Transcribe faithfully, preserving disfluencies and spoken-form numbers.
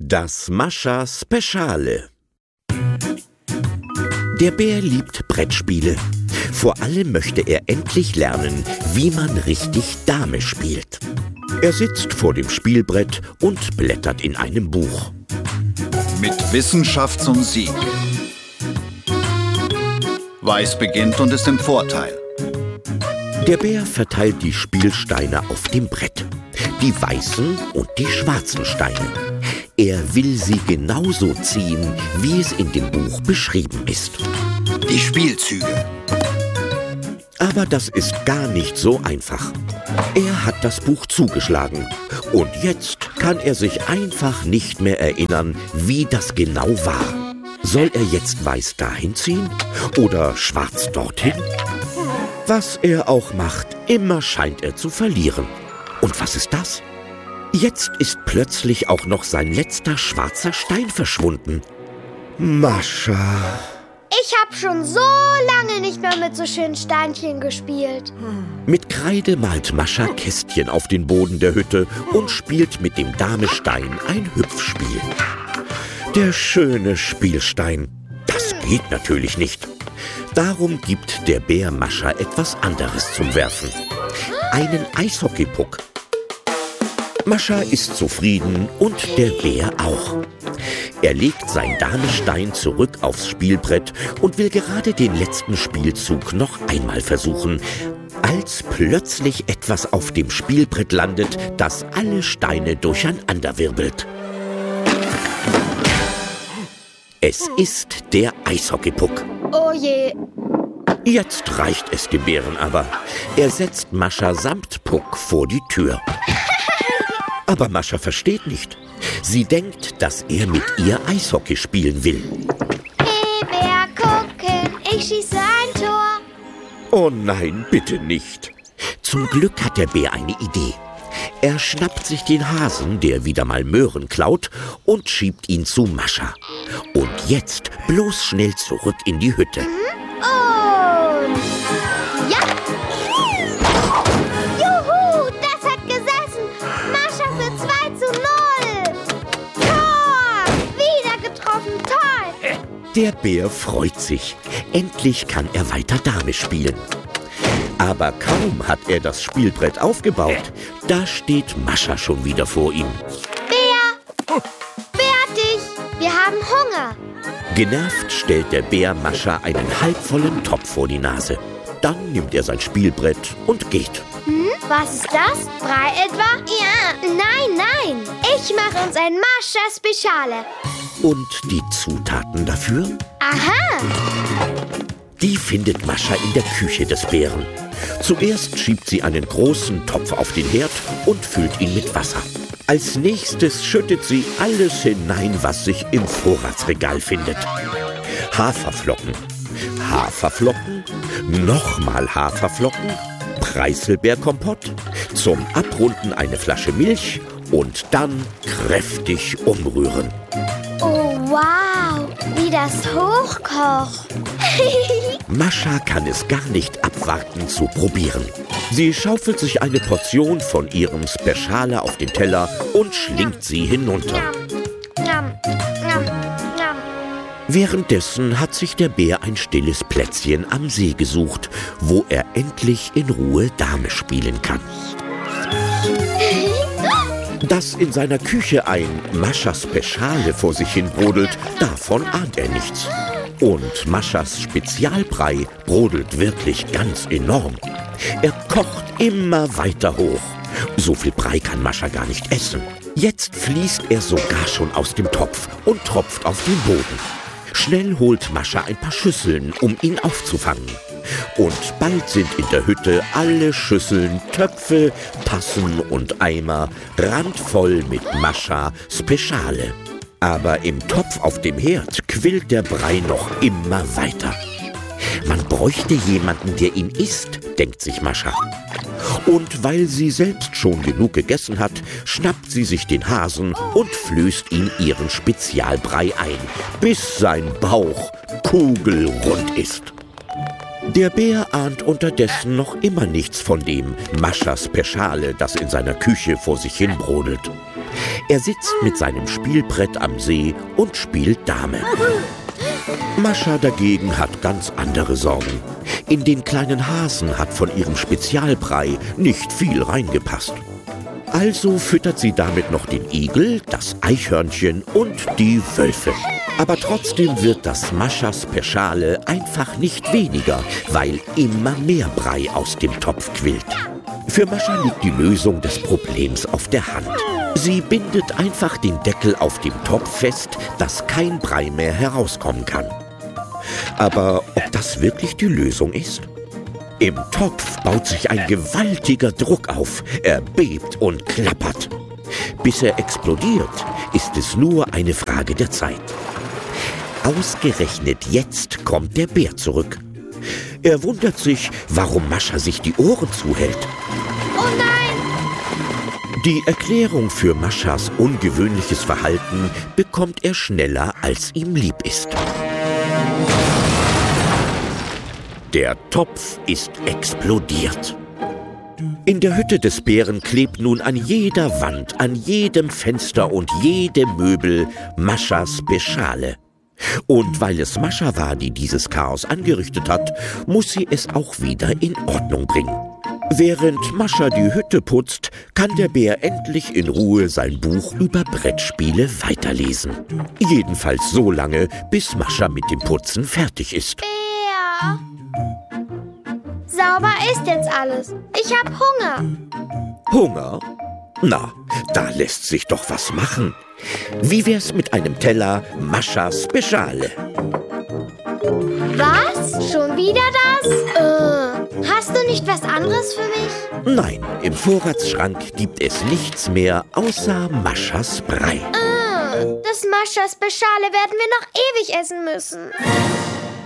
Das Mascha Speziale. Der Bär liebt Brettspiele. Vor allem möchte er endlich lernen, wie man richtig Dame spielt. Er sitzt vor dem Spielbrett und blättert in einem Buch. Mit Wissenschaft zum Sieg. Weiß beginnt und ist im Vorteil. Der Bär verteilt die Spielsteine auf dem Brett. Die weißen und die schwarzen Steine. Er will sie genauso ziehen, wie es in dem Buch beschrieben ist. Die Spielzüge. Aber das ist gar nicht so einfach. Er hat das Buch zugeschlagen. Und jetzt kann er sich einfach nicht mehr erinnern, wie das genau war. Soll er jetzt weiß dahin ziehen? Oder schwarz dorthin? Was er auch macht, immer scheint er zu verlieren. Und was ist das? Jetzt ist plötzlich auch noch sein letzter schwarzer Stein verschwunden. Mascha. Ich hab schon so lange nicht mehr mit so schönen Steinchen gespielt. Mit Kreide malt Mascha Kästchen auf den Boden der Hütte und spielt mit dem Damestein ein Hüpfspiel. Der schöne Spielstein. Das geht natürlich nicht. Darum gibt der Bär Mascha etwas anderes zum Werfen. Einen Eishockeypuck. Mascha ist zufrieden und der Bär auch. Er legt sein Damestein zurück aufs Spielbrett und will gerade den letzten Spielzug noch einmal versuchen, als plötzlich etwas auf dem Spielbrett landet, das alle Steine durcheinanderwirbelt. Es ist der Eishockeypuck. Oh je. Jetzt reicht es dem Bären aber. Er setzt Mascha samt Puck vor die Tür. Aber Mascha versteht nicht. Sie denkt, dass er mit ihr Eishockey spielen will. Hey Bär, gucken, ich schieße ein Tor. Oh nein, bitte nicht. Zum Glück hat der Bär eine Idee. Er schnappt sich den Hasen, der wieder mal Möhren klaut, und schiebt ihn zu Mascha. Und jetzt bloß schnell zurück in die Hütte. Und ja! Juhu, das hat gesessen. Mascha für zwei zu null. Tor! Wieder getroffen, toll. Der Bär freut sich. Endlich kann er weiter Dame spielen. Aber kaum hat er das Spielbrett aufgebaut, da steht Mascha schon wieder vor ihm. Bär! Fertig! Wir haben Hunger. Genervt stellt der Bär Mascha einen halbvollen Topf vor die Nase. Dann nimmt er sein Spielbrett und geht. Hm, was ist das? Brei etwa? Ja. Nein, nein. Ich mache uns ein Mascha Speziale. Und die Zutaten dafür? Aha! Die findet Mascha in der Küche des Bären. Zuerst schiebt sie einen großen Topf auf den Herd und füllt ihn mit Wasser. Als nächstes schüttet sie alles hinein, was sich im Vorratsregal findet. Haferflocken, Haferflocken, nochmal Haferflocken, Preiselbeerkompott, zum Abrunden eine Flasche Milch und dann kräftig umrühren. Oh, wow, wie das hochkocht. Mascha kann es gar nicht abwarten zu probieren. Sie schaufelt sich eine Portion von ihrem Speziale auf den Teller und schlingt sie hinunter. Njam, njam, njam. Währenddessen hat sich der Bär ein stilles Plätzchen am See gesucht, wo er endlich in Ruhe Dame spielen kann. Dass in seiner Küche ein Mascha Speziale vor sich hin brodelt, davon ahnt er nichts. Und Maschas Spezialbrei brodelt wirklich ganz enorm. Er kocht immer weiter hoch. So viel Brei kann Mascha gar nicht essen. Jetzt fließt er sogar schon aus dem Topf und tropft auf den Boden. Schnell holt Mascha ein paar Schüsseln, um ihn aufzufangen. Und bald sind in der Hütte alle Schüsseln, Töpfe, Tassen und Eimer randvoll mit Mascha Speziale. Aber im Topf auf dem Herd quillt der Brei noch immer weiter. Man bräuchte jemanden, der ihn isst, denkt sich Mascha. Und weil sie selbst schon genug gegessen hat, schnappt sie sich den Hasen und flößt ihm ihren Spezialbrei ein, bis sein Bauch kugelrund ist. Der Bär ahnt unterdessen noch immer nichts von dem Mascha Speziale, das in seiner Küche vor sich hin brodelt. Er sitzt mit seinem Spielbrett am See und spielt Dame. Mascha dagegen hat ganz andere Sorgen. In den kleinen Hasen hat von ihrem Spezialbrei nicht viel reingepasst. Also füttert sie damit noch den Igel, das Eichhörnchen und die Wölfe. Aber trotzdem wird das Maschas Speziale einfach nicht weniger, weil immer mehr Brei aus dem Topf quillt. Für Mascha liegt die Lösung des Problems auf der Hand. Sie bindet einfach den Deckel auf dem Topf fest, dass kein Brei mehr herauskommen kann. Aber ob das wirklich die Lösung ist? Im Topf baut sich ein gewaltiger Druck auf. Er bebt und klappert. Bis er explodiert, ist es nur eine Frage der Zeit. Ausgerechnet jetzt kommt der Bär zurück. Er wundert sich, warum Mascha sich die Ohren zuhält. Oh nein! Die Erklärung für Maschas ungewöhnliches Verhalten bekommt er schneller, als ihm lieb ist. Der Topf ist explodiert. In der Hütte des Bären klebt nun an jeder Wand, an jedem Fenster und jedem Möbel Maschas Speziale. Und weil es Mascha war, die dieses Chaos angerichtet hat, muss sie es auch wieder in Ordnung bringen. Während Mascha die Hütte putzt, kann der Bär endlich in Ruhe sein Buch über Brettspiele weiterlesen. Jedenfalls so lange, bis Mascha mit dem Putzen fertig ist. Bär! Sauber ist jetzt alles. Ich hab Hunger. Hunger? Na, da lässt sich doch was machen. Wie wär's mit einem Teller Maschas Speziale? Was? Schon wieder das? Äh, hast du nicht was anderes für mich? Nein, im Vorratsschrank gibt es nichts mehr außer Maschas Brei. Äh, das Maschas Speziale werden wir noch ewig essen müssen.